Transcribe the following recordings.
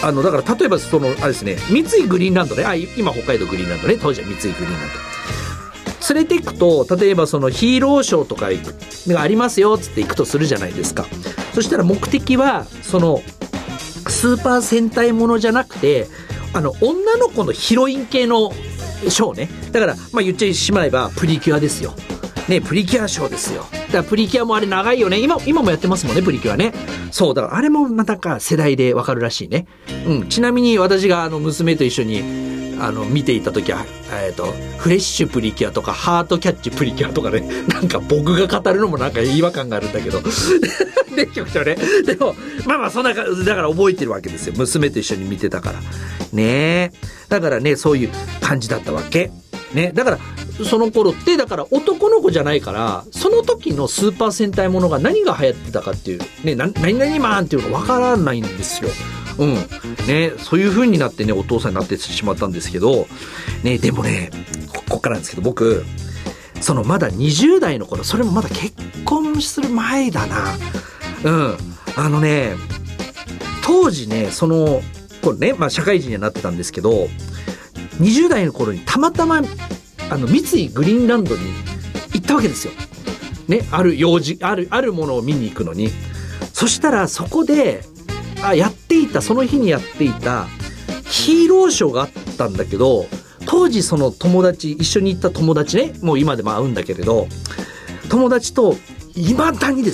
だから例えばそのあれですね、三井グリーンランドね、今北海道グリーンランドね、当時は三井グリーンランド連れて行くと、例えばそのヒーローショーとかがありますよっつって行くとするじゃないですか。そしたら目的はそのスーパー戦隊ものじゃなくて、女の子のヒロイン系のショーね。だからまあ言ってしまえばプリキュアですよね、プリキュアショーですよ。だからプリキュアもあれ長いよね。今もやってますもんね、プリキュアね。そうだからあれもまたか世代でわかるらしいね。ちなみに私が娘と一緒に見ていた時は、フレッシュプリキュアとかハートキャッチプリキュアとかね、なんか僕が語るのもなんか違和感があるんだけどね、局長ね。でもまあそんなだから覚えてるわけですよ、娘と一緒に見てたからね。だからね、そういう感じだったわけね。だからその頃ってだから男の子じゃないから、その時のスーパー戦隊ものが何が流行ってたかっていうね、何々マンっていうのがわからないんですよ。ね、そういう風になってね、お父さんになってしまったんですけどね。でもね、ここからなんですけど、僕そのまだ20代の頃、それもまだ結婚する前だな。当時ね、これね、まあ社会人にはなってたんですけど、20代の頃にたまたま三井グリーンランドに行ったわけですよね。あるものを見に行くのに。そしたらそこでその日にやっていたヒーローショーがあったんだけど、当時その一緒に行った友達ね、もう今でも会うんだけれど、友達と未だに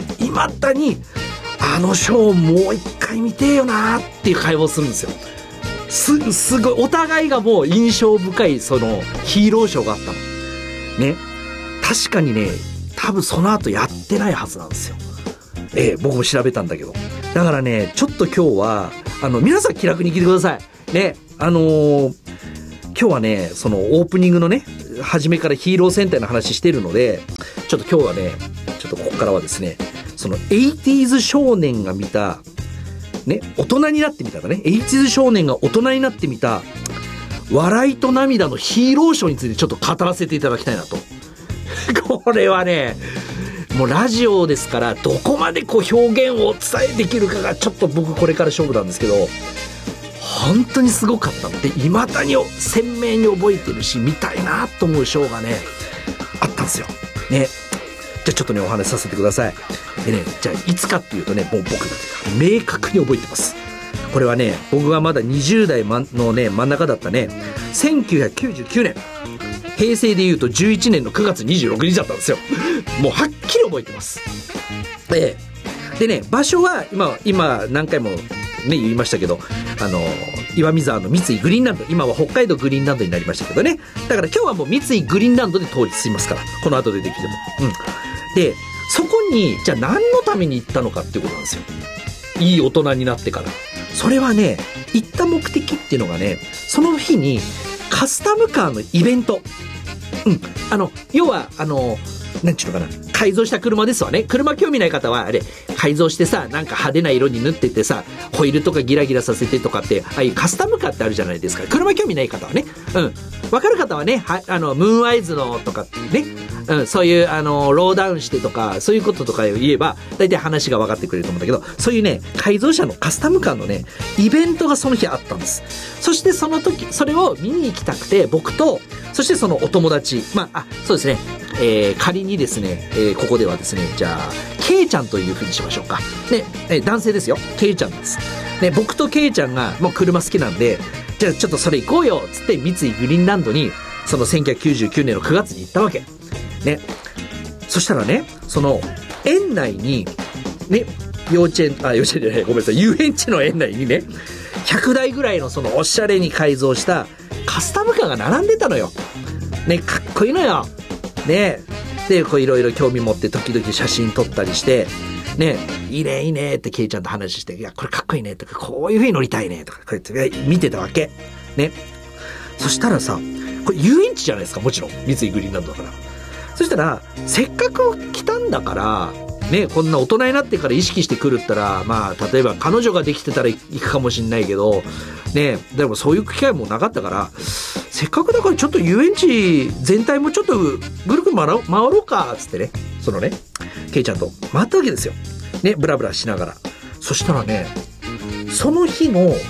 あのショーもう一回見てえよなっていう会話をするんですよ。すごいお互いがもう印象深いそのヒーローショーがあったのね。確かにね、多分その後やってないはずなんですよ。僕も調べたんだけど。だからね、ちょっと今日は皆さん気楽に聞いてくださいね。今日はね、そのオープニングのね、初めからヒーロー戦隊の話してるので、ちょっと今日はね、ちょっとここからはですね、その 80s 少年が見たね、大人になってみたらね、80s 少年が大人になってみた笑いと涙のヒーローショーについてちょっと語らせていただきたいなと。これはね、もうラジオですからどこまでこう表現を伝えできるかがちょっと僕これから勝負なんですけど、本当にすごかったので、未だに鮮明に覚えてるし、見たいなと思うショーがねあったんですよね。じゃあちょっとねお話しさせてください。でね、じゃあいつかっていうとね、もう僕明確に覚えてます。これはね、僕がまだ20代のね真ん中だったね、1999年、平成でいうと11年の9月26日だったんですよ。もうはっきり覚えてます。でね、場所は今何回もね言いましたけど、岩見沢の三井グリーンランド、今は北海道グリーンランドになりましたけどね。だから今日はもう三井グリーンランドで通り過ぎますから、この後出てきても。でそこにじゃあ何のために行ったのかっていうことなんですよ。いい大人になってから。それはね、行った目的っていうのがね、その日にカスタムカーのイベント、要はなんちゅうのかな、改造した車ですわね。車興味ない方はあれ改造してさ、なんか派手な色に塗っててさ、ホイールとかギラギラさせてとかって、ああいうカスタムカーってあるじゃないですか。車興味ない方はね、分かる方はね、ムーンアイズのとかっていうね、そういうローダウンしてとかそういうこととかを言えば大体話が分かってくれると思うんだけど、そういうね改造車のカスタムカーのねイベントがその日あったんです。そしてその時それを見に行きたくて、僕とそしてそのお友達、そうですね、仮にですね、ここではですね、じゃあケイちゃんというふうにしましょうかね。男性ですよ、ケイちゃんですね。僕とケイちゃんがもう車好きなんで、じゃあちょっとそれ行こうよっつって三井グリーンランドにその1999年の9月に行ったわけね。そしたらね、その園内にね、遊園地の園内にね、100台ぐらいのそのおしゃれに改造したカスタムカーが並んでたのよね。かっこいいのよね。でこういろいろ興味持って時々写真撮ったりしてね、いいねいいねってケイちゃんと話して、いやこれかっこいいねとか、こういう風に乗りたいねとかこうやって見てたわけね。そしたらさ、これ遊園地じゃないですか、もちろん三井グリーンランドだから。そしたらせっかく来たんだからね、こんな大人になってから意識してくるったら、例えば彼女ができてたら行くかもしんないけどね、でもそういう機会もなかったから、せっかくだからちょっと遊園地全体もちょっとぐるぐる回ろうかっつってね、そのねケイちゃんと回ったわけですよね、ブラブラしながら。そしたらね、その日の